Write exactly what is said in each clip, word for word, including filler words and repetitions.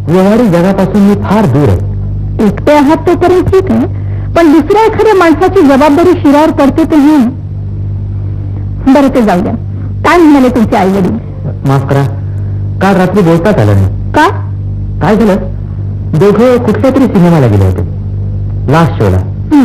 व्यवहारिक जगापासून मी फार दूर आहे. एकटे आहात तोपर्यंत ठीक आहे, पण दुसऱ्या एखाद्या माणसाची जबाबदारी शिरावर पडते तेव्हा. बरं ते जाऊ द्या. काय म्हणाले तुमचे आई वडील? माफ करा, काल रात्री बोलताच आलं नाही. का? काय झालं, दोघं कुठल्या तरी सिनेमाला गेले होते, लास्ट शोला.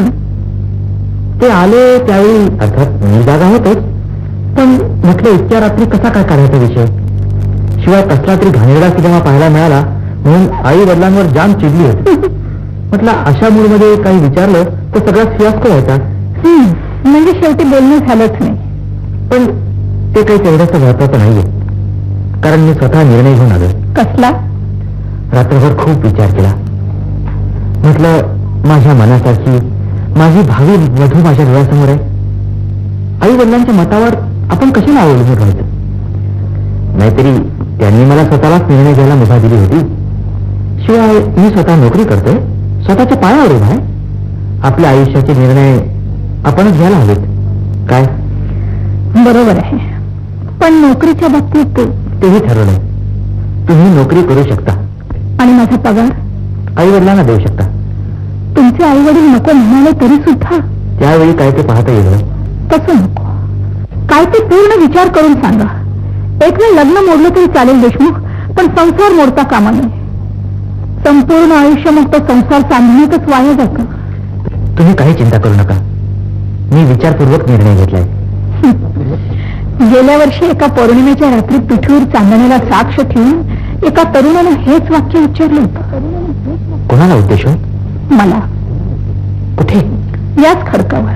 ते आले त्यावेळी अर्थात मी जागा होतोच, पण म्हटलं इतक्या रात्री कसा काय काढायचा विषय. शिवाय कसला तरी घाणेरडा सिनेमा पाहायला मिळाला म्हणून आई वडिलांवर जाम चिडली होती. म्हटलं अशा मूडमध्ये काही विचारलं तर सगळा फियास्को व्हायचा. म्हणजे शेवटी बोलणं झालंच नाही. पण ते काही तेवढंच महत्वाचं नाहीये, कारण मी स्वतः निर्णय घेऊन आलो. कसला? रात्रभर खूप विचार केला. म्हटलं माझ्या मनासारखी माझी भावी वधू माझ्या डोळ्यासमोर आहे. आई वडिलांच्या मतावर आपण कशाला अवलंबून राहायचं. नाहीतरी त्यांनी मला स्वतःलाच निर्णय घ्यायला मुभा दिली होती. शिवाय मी स्वतः नोकरी करतोय, स्वतःच्या पायावर उभा आहे. आपल्या आयुष्याचे निर्णय आपणच घ्यायला हवेत. काय? बरोबर आहे, पण नोकरीच्या बाबतीत तेही ठरवलंय. तुम्ही नोकरी करू शकता आणि माझा पगार आई वडिलांना देऊ शकता. तुमचे आई वडील नको म्हणाले तरी सुद्धा त्यावेळी काय ते पाहता येईल. तसं नको. काय ते पूर्ण विचार करून सांगा. एक वेळ लग्न मोडलं तरी चालेल देशमुख, पण संसार मोडता कामा नये. संपूर्ण आयुष्य मग तो संसार सांभाळण्यातच वाया जातं. तुम्ही काही चिंता करू नका, मी विचारपूर्वक निर्णय घेतलाय. गेल्या वर्षी एका पौर्णिमेच्या रात्री पिठूर चांदण्याला साक्ष ठेवून एका तरुणानं हेच वाक्य उच्चारलं होतं. कोणाला उद्देशून? मला. कुठे? याच खडकावर.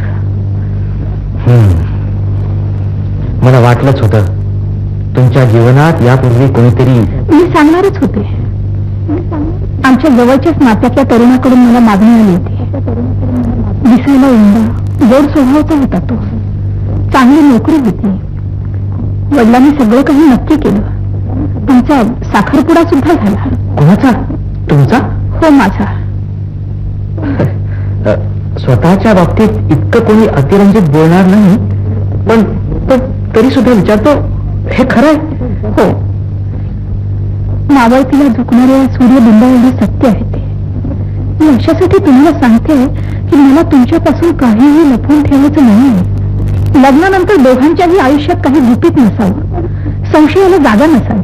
मला वाटलंच होतं तुमच्या जीवनात यापूर्वी कोणीतरी. मी सांगणारच होते. आमच्या जवळच्याच नात्यातल्या तरुणाकडून मला मागणी आली होती. दिसायला उंडा गोड स्वभावाचा होता तो. चांगली नोकरी होती. वडिलांनी सगळं काही नक्की केलं. तुमचा साखरपुडा सुद्धा झाला. कोणाचा? तुमचा? हो, माझा. स्वतःच्या बाबतीत इतकं कोणी अतिरंजित बोलणार नाही, पण तरी सुद्धा विचारतो, हे खरं आहे? हो. मावळतीला झुकणाऱ्या सूर्यबिंबा एवढं सत्य आहे ते. मी अशासाठी तुम्हाला सांगते की मला तुमच्यापासून काहीही लपवून ठेवायचं नाही. लग्नानंतर दोघांच्याही आयुष्यात काही गुपित नसावं, संशयाला जागा नसावी.